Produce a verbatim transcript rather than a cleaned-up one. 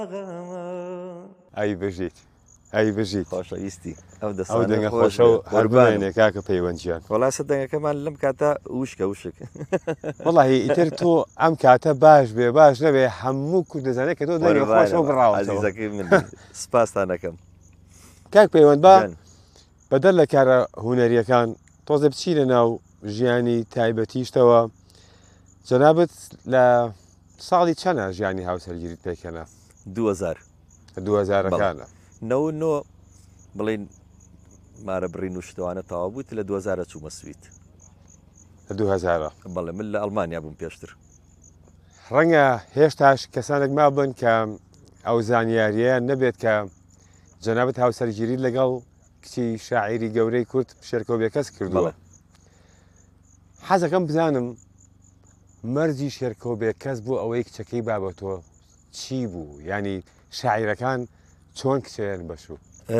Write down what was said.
ئەی بژیت ئەی بژیت خۆشەویستی ئەو ئەو دەنگە دەسانە خۆشە و هەربوونێ کاکە پەیوەندیان وڵاسە دەنگەکەمان لەم کاتە وشکە وشک وڵی ئیتر تۆ ئەم کاتە باش بێ باش نەبێ هەموو کو دەزانێت کە تۆ دەنگە خۆشەوە بڕاوەزەکەی من سپاسان دەکەم کاک پەیوەند بە بەدەر لە کارە هوەریەکان تۆزە بچینە ناو ژیانی تایبەتیشتەوە جەنابەت لە ساڵی چەنە ژیانی هاوسەرگیریت پێکەنە دوهزار دوهزارەکانە نەوە نۆ بڵین مارە بڕین و شتوانە تەوا بوویت لە دوهزار چوومە سویت لە دوهزار بەڵێ من لە ئەڵمانیا بووم پێشتر ڕەنگە هێشتاش کەسانێک ما بن کە ئەو زانیاریە نەبێت کە جەنابەت هاوسەرگیری لەگەڵ کچی شاعیری گەورەی کورد شێرکۆ بێکەس کردووە حەزەکەم بزانم مەرجی شێرکۆ بێکەس بوو ئەوەی کچەکەی بابەتەوە چی بوو ینی شاعیرەکان چۆن کچێن بەشوو